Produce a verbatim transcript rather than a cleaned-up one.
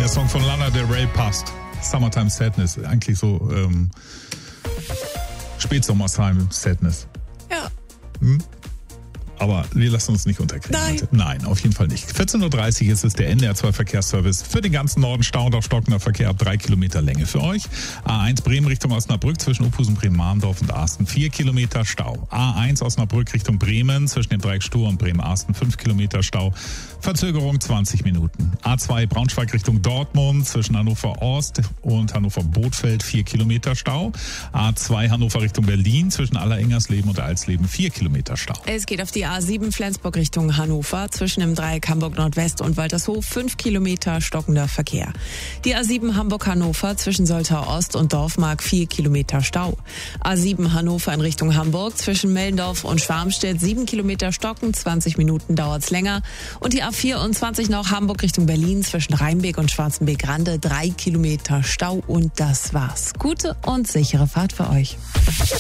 Der Song von Lana Del Rey passt. Summertime Sadness. Eigentlich so ähm, Spätsommertime Sadness. Ja. Hm? Aber wir lassen uns nicht unterkriegen. Nein. Nein, auf jeden Fall nicht. vierzehn Uhr dreißig ist es der N D R zwei Verkehrsservice. Für den ganzen Norden stauend auf stockender Verkehr ab drei Kilometer Länge für euch. A eins Bremen Richtung Osnabrück zwischen Opusen, Bremen-Mahndorf und Arsten vier Kilometer Stau. A eins Osnabrück Richtung Bremen zwischen dem Dreieck Stur und Bremen-Arsten fünf Kilometer Stau. Verzögerung zwanzig Minuten. A zwei Braunschweig Richtung Dortmund zwischen Hannover Ost und Hannover Bothfeld vier Kilometer Stau. A zwei Hannover Richtung Berlin zwischen Allerengersleben und Alsleben vier Kilometer Stau. Es geht auf die A sieben Flensburg Richtung Hannover zwischen dem Dreieck Hamburg Nordwest und Waltershof fünf Kilometer stockender Verkehr. Die A sieben Hamburg-Hannover zwischen Soltau Ost und Dorfmark vier Kilometer Stau. A sieben Hannover in Richtung Hamburg zwischen Mellendorf und Schwarmstedt sieben Kilometer stocken, zwanzig Minuten dauert's länger. Und die A vierundzwanzig noch Hamburg Richtung Berlin zwischen Rheinbeek und Schwarzenbeek-Rande drei Kilometer Stau und das war's. Gute und sichere Fahrt für euch.